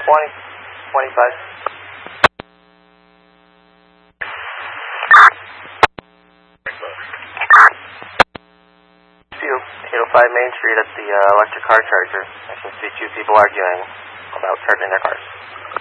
20, 25. 805 Main Street at the electric car charger. I can see two people arguing about charging their cars.